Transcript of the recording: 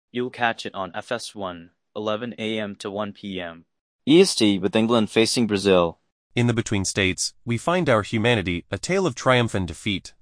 You'll catch it on FS1, 11 a.m. to 1 p.m. EST with England facing Brazil. In the Between States, we find our humanity, a tale of triumph and defeat.